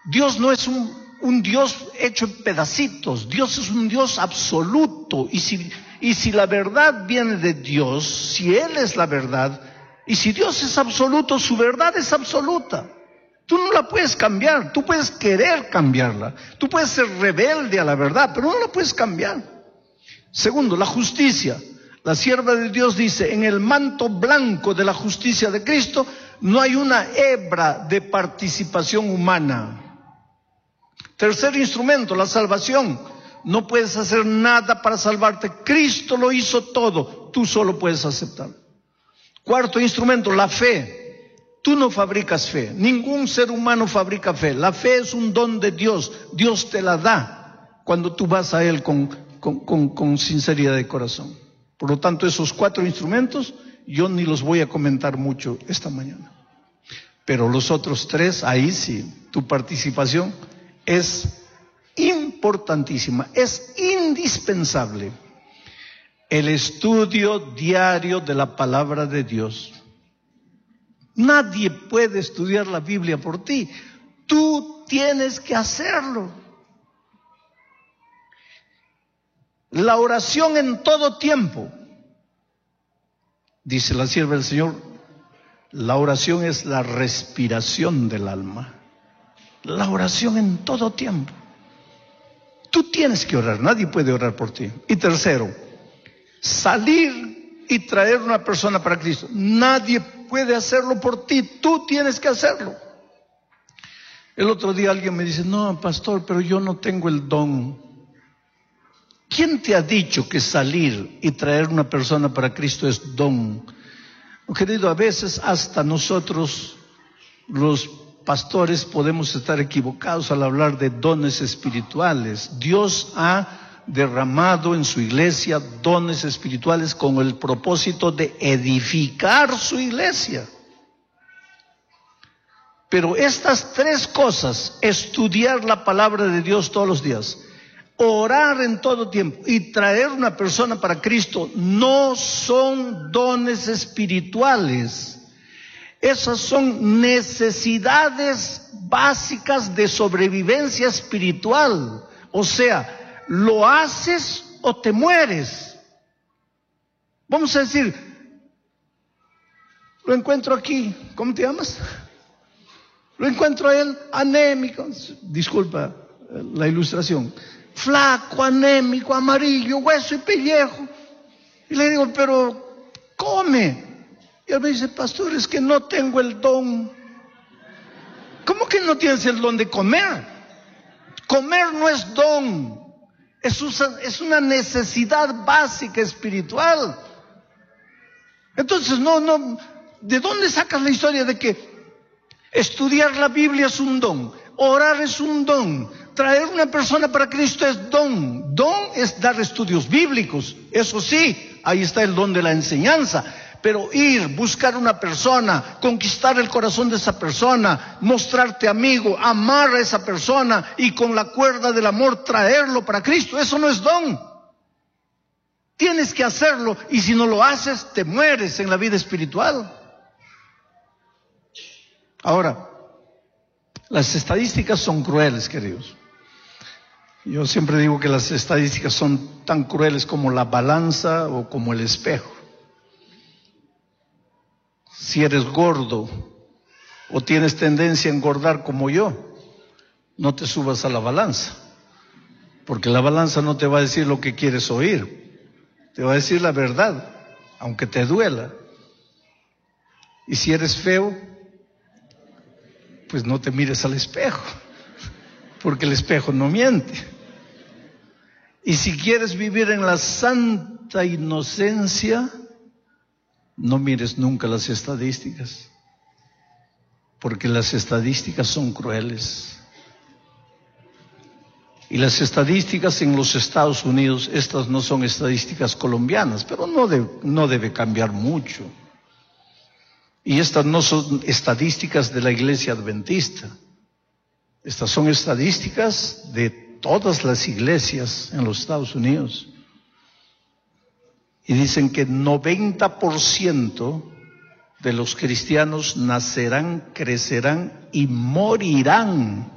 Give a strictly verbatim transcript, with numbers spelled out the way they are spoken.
Dios no es un, un Dios hecho en pedacitos. Dios es un Dios absoluto. Y si, y si la verdad viene de Dios, si Él es la verdad, y si Dios es absoluto, su verdad es absoluta. Tú no la puedes cambiar. Tú puedes querer cambiarla. Tú puedes ser rebelde a la verdad, pero no la puedes cambiar. Segundo, la justicia. La sierva de Dios dice, en el manto blanco de la justicia de Cristo no hay una hebra de participación humana. Tercer instrumento, la salvación. No puedes hacer nada para salvarte. Cristo lo hizo todo. Tú solo puedes aceptar. Cuarto instrumento, la fe. Tú no fabricas fe. Ningún ser humano fabrica fe. La fe es un don de Dios. Dios te la da cuando tú vas a Él con, con, con, con sinceridad de corazón. Por lo tanto, esos cuatro instrumentos yo ni los voy a comentar mucho esta mañana. Pero los otros tres, ahí sí, tu participación es importantísima, es indispensable. El estudio diario de la palabra de Dios. Nadie puede estudiar la Biblia por ti. Tú tienes que hacerlo. La oración en todo tiempo. Dice la sierva del Señor, la oración es la respiración del alma. La oración en todo tiempo. Tú tienes que orar, nadie puede orar por ti. Y tercero, salir y traer una persona para Cristo. Nadie puede hacerlo por ti, tú tienes que hacerlo. El otro día alguien me dice, no, pastor, pero yo no tengo el don. ¿Quién te ha dicho que salir y traer una persona para Cristo es don? Querido, a veces hasta nosotros, los pastores, podemos estar equivocados al hablar de dones espirituales. Dios ha derramado en su iglesia dones espirituales con el propósito de edificar su iglesia. Pero estas tres cosas, estudiar la palabra de Dios todos los días, orar en todo tiempo y traer una persona para Cristo, no son dones espirituales. Esas son necesidades básicas de sobrevivencia espiritual. O sea, lo haces o te mueres. Vamos a decir, lo encuentro aquí, ¿cómo te llamas? Lo encuentro a él anémico, disculpa la ilustración, flaco, anémico, amarillo, hueso y pellejo. Y le digo, pero come. Y él me dice, pastor, es que no tengo el don. ¿Cómo que no tienes el don de comer? Comer no es don, es una, es una necesidad básica espiritual. Entonces, no, no, ¿de dónde sacas la historia de que estudiar la Biblia es un don, orar es un don, traer una persona para Cristo es don? Don es dar estudios bíblicos, eso sí, ahí está el don de la enseñanza. Pero ir, buscar una persona, conquistar el corazón de esa persona, mostrarte amigo, amar a esa persona y con la cuerda del amor traerlo para Cristo, eso no es don. Tienes que hacerlo y si no lo haces, te mueres en la vida espiritual. Ahora, las estadísticas son crueles, queridos. Yo siempre digo que las estadísticas son tan crueles como la balanza o como el espejo. Si eres gordo o tienes tendencia a engordar como yo, no te subas a la balanza, porque la balanza no te va a decir lo que quieres oír, te va a decir la verdad, aunque te duela. Y si eres feo, pues no te mires al espejo, porque el espejo no miente. Y si quieres vivir en la santa inocencia, no mires nunca las estadísticas, porque las estadísticas son crueles. Y las estadísticas en los Estados Unidos, estas no son estadísticas colombianas, pero no, de, no debe cambiar mucho. Y estas no son estadísticas de la Iglesia Adventista. Estas son estadísticas de todas las iglesias en los Estados Unidos. Y dicen que noventa por ciento de los cristianos nacerán, crecerán y morirán